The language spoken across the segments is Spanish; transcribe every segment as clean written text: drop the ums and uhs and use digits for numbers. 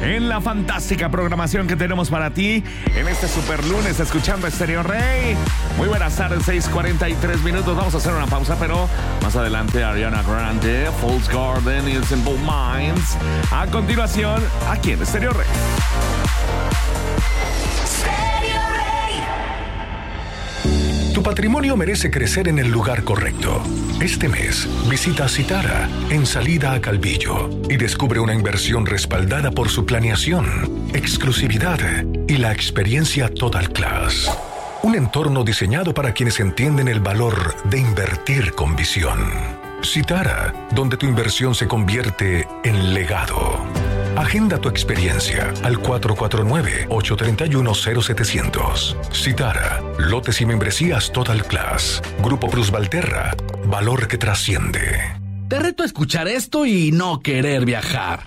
en la fantástica programación que tenemos para ti en este super lunes, escuchando Estéreo Rey. Muy buenas tardes, 6:43 minutos. Vamos a hacer una pausa, pero más adelante Ariana Grande, False Garden y Simple Minds. A continuación, aquí en Estéreo Rey. Tu patrimonio merece crecer en el lugar correcto. Este mes, visita Citara, en salida a Calvillo, y descubre una inversión respaldada por su planeación, exclusividad y la experiencia Total Class. Un entorno diseñado para quienes entienden el valor de invertir con visión. Citara, donde tu inversión se convierte en legado. Agenda tu experiencia al 449-831-0700. Citara, lotes y membresías Total Class. Grupo Plus Valterra, valor que trasciende. Te reto a escuchar esto y no querer viajar.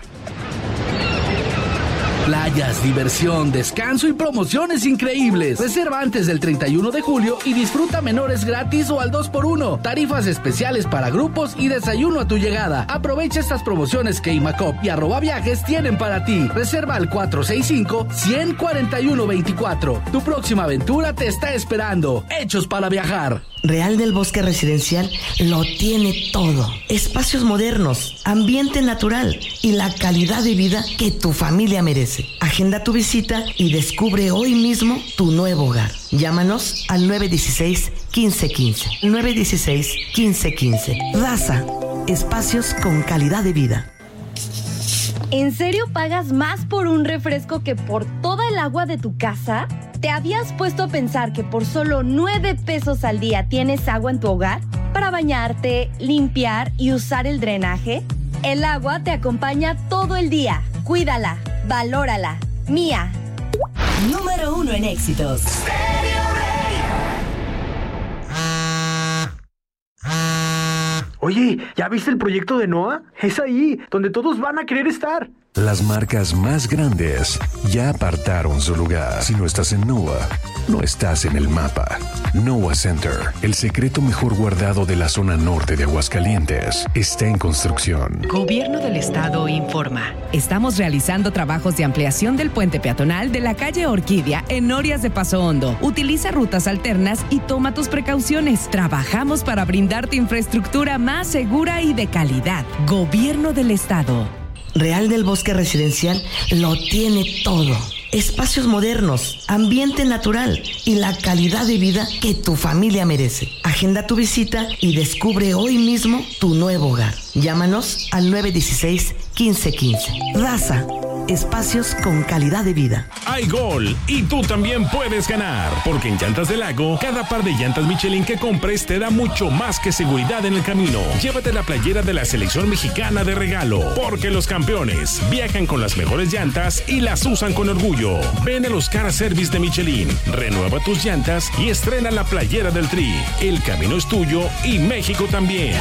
Playas, diversión, descanso y promociones increíbles. Reserva antes del 31 de julio y disfruta menores gratis o al 2x1. Tarifas especiales para grupos y desayuno a tu llegada. Aprovecha estas promociones que Imacop y @viajes tienen para ti. Reserva al 465-141-24. Tu próxima aventura te está esperando. Hechos para viajar. Real del Bosque Residencial lo tiene todo. Espacios modernos, ambiente natural y la calidad de vida que tu familia merece. Agenda tu visita y descubre hoy mismo tu nuevo hogar. Llámanos al 916-1515. 916-1515. Raza, espacios con calidad de vida. ¿En serio pagas más por un refresco que por toda el agua de tu casa? ¿Te habías puesto a pensar que por solo 9 pesos al día tienes agua en tu hogar para bañarte, limpiar y usar el drenaje? El agua te acompaña todo el día. Cuídala, valórala. Mía. Número 1 en éxitos. Oye, ¿ya viste el proyecto de NOAA? Es ahí, donde todos van a querer estar. Las marcas más grandes ya apartaron su lugar. Si no estás en NOAA, no estás en el mapa. NOAA Center, el secreto mejor guardado de la zona norte de Aguascalientes, está en construcción. Gobierno del Estado informa. Estamos realizando trabajos de ampliación del puente peatonal de la calle Orquídea en Norias de Paso Hondo. Utiliza rutas alternas y toma tus precauciones. Trabajamos para brindarte infraestructura más segura y de calidad. Gobierno del Estado. Real del Bosque Residencial lo tiene todo. Espacios modernos, ambiente natural y la calidad de vida que tu familia merece. Agenda tu visita y descubre hoy mismo tu nuevo hogar. Llámanos al 916-1515. Raza, espacios con calidad de vida. Hay gol y tú también puedes ganar, porque en Llantas del Lago, cada par de llantas Michelin que compres te da mucho más que seguridad en el camino. Llévate la playera de la selección mexicana de regalo, porque los campeones viajan con las mejores llantas y las usan con orgullo. Ven a los Car Service de Michelin, renueva tus llantas y estrena la playera del Tri. El camino es tuyo y México también.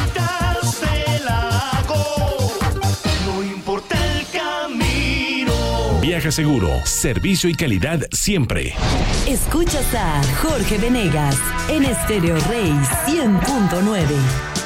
No importa el camino. Viaja seguro, servicio y calidad siempre. Escuchas a Jorge Venegas en Estéreo Rey 100.9.